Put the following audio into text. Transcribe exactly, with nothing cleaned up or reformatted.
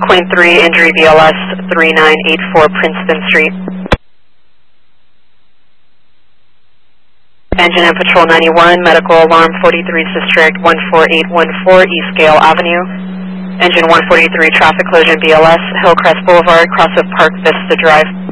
point three, injury B L S three nine eight four Princeton Street. Engine and Patrol ninety-one, medical alarm forty-three, District one four eight one four, East Gale Avenue. Engine one forty-three, traffic collision B L S, Hillcrest Boulevard, cross of Park Vista Drive.